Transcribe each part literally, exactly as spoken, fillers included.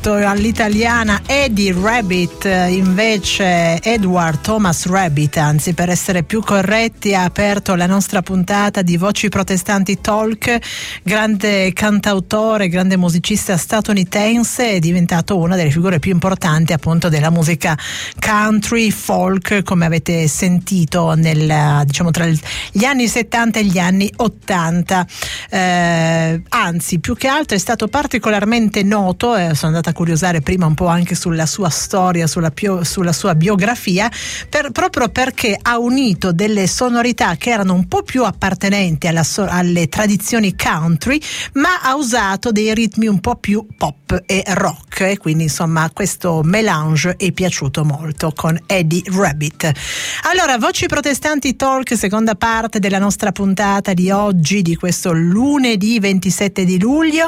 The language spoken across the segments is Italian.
detto all'italiana Eddie Rabbitt, invece Edward Thomas Rabbitt, anzi per essere più corretti, ha aperto la nostra puntata di Voci Protestanti Talk. Grande cantautore, grande musicista statunitense, è diventato una delle figure più importanti appunto della musica country, folk, come avete sentito nel, diciamo, tra gli anni settanta e gli anni ottanta. Eh, anzi, più che altro è stato particolarmente noto, eh, sono andata a curiosare prima un po' anche sulla sua storia, sulla, pio, sulla sua biografia, per, proprio perché ha unito delle sonorità che erano un po' più appartenenti alla, alle tradizioni country, ma ha usato dei ritmi un po' più pop e rock, e quindi insomma questo melange è piaciuto molto con Eddie Rabbitt. Allora, Voci Protestanti Talk, seconda parte della nostra puntata di oggi, di questo lunedì ventisette di luglio,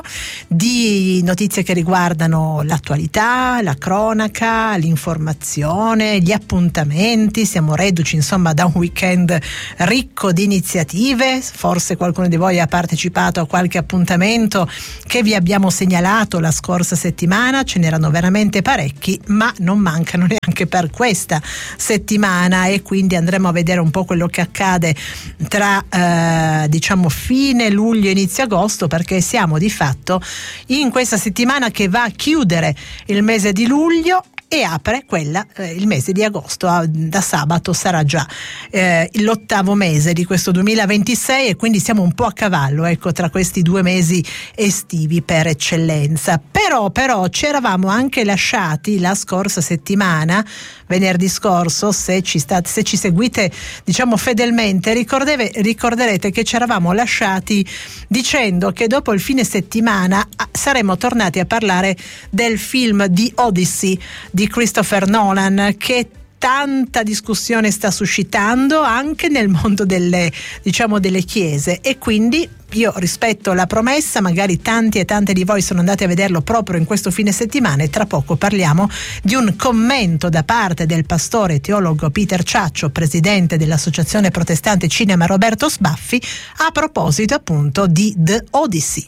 di notizie che riguardano l'attualità, la cronaca, l'informazione, gli appuntamenti. Siamo reduci insomma da un weekend ricco di iniziative. Forse qualcuno di voi ha partecipato a qualche appuntamento che vi abbiamo segnalato la scorsa settimana. Ce n'erano veramente parecchi, ma non mancano neanche per questa settimana, e quindi andremo a vedere un po' quello che accade tra eh, diciamo fine luglio e inizio agosto, perché siamo di fatto in questa settimana che va a chiudere il mese di luglio e apre quella eh, il mese di agosto. Ah, da sabato sarà già eh, l'ottavo mese di questo duemilaventisei, e quindi siamo un po' a cavallo, ecco, tra questi due mesi estivi per eccellenza. Però però ci eravamo anche lasciati la scorsa settimana, venerdì scorso, se ci state, se ci seguite diciamo fedelmente, ricorderete che ci eravamo lasciati dicendo che dopo il fine settimana saremmo tornati a parlare del film The Odyssey di Christopher Nolan, che tanta discussione sta suscitando anche nel mondo delle, diciamo, delle chiese, e quindi io rispetto la promessa, magari tanti e tante di voi sono andati a vederlo proprio in questo fine settimana, e tra poco parliamo di un commento da parte del pastore teologo Peter Ciaccio, presidente dell'Associazione Protestante Cinema Roberto Sbaffi, a proposito appunto di The Odyssey.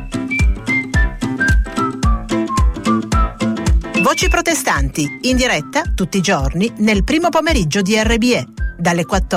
Voci Protestanti, in diretta tutti i giorni nel primo pomeriggio di R B E, dalle quattordici